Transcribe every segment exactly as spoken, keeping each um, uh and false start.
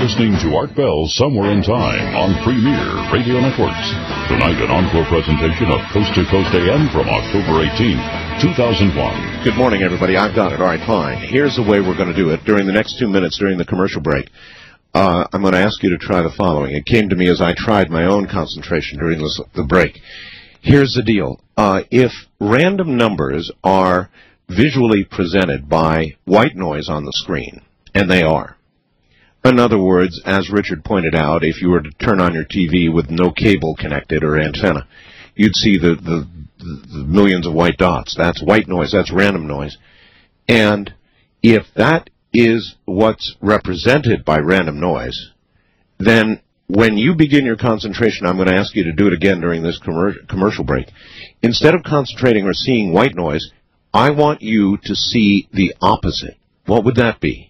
listening to Art Bell's Somewhere in Time on Premier Radio Networks. Tonight, an encore presentation of Coast to Coast A M from October eighteenth, two thousand one. Good morning, everybody. I've got it. All right, fine. Here's the way we're going to do it. During the next two minutes, during the commercial break, uh, I'm going to ask you to try the following. It came to me as I tried my own concentration during this, the break. Here's the deal. Uh, if random numbers are visually presented by white noise on the screen, and they are. In other words, as Richard pointed out, if you were to turn on your T V with no cable connected or antenna, you'd see the, the, the millions of white dots. That's white noise. That's random noise. And if that is what's represented by random noise, then when you begin your concentration, I'm going to ask you to do it again during this commer- commercial break. Instead of concentrating or seeing white noise, I want you to see the opposite. What would that be?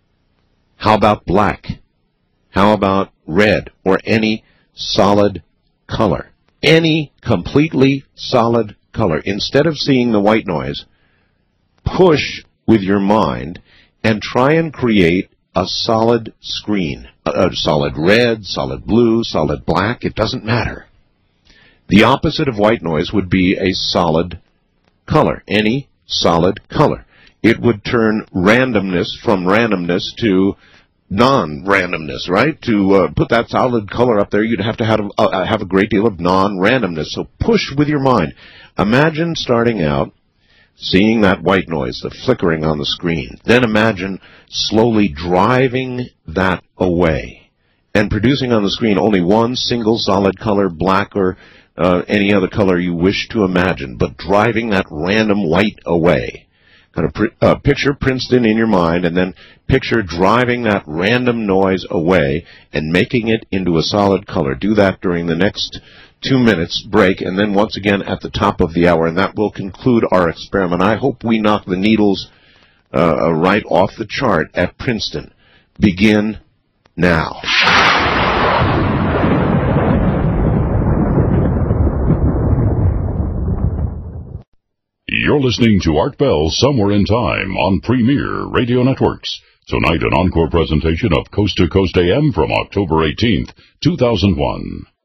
How about black? How about red or any solid color? Any completely solid color. Instead of seeing the white noise, push with your mind and try and create a solid screen. A, a solid red, solid blue, solid black. It doesn't matter. The opposite of white noise would be a solid color. Any solid color. It would turn randomness from randomness to non-randomness, right? To uh, put that solid color up there, you'd have to have, uh, have a great deal of non-randomness. So push with your mind. Imagine starting out, seeing that white noise, the flickering on the screen. Then imagine slowly driving that away and producing on the screen only one single solid color, black or uh, any other color you wish to imagine, but driving that random white away. Kind of pr- uh, picture Princeton in your mind, and then picture driving that random noise away and making it into a solid color. Do that during the next two minutes break, and then once again at the top of the hour, and that will conclude our experiment. I hope we knock the needles uh, right off the chart at Princeton. Begin now. You're listening to Art Bell's Somewhere in Time on Premier Radio Networks. Tonight, an encore presentation of Coast to Coast A M from October eighteenth, two thousand one.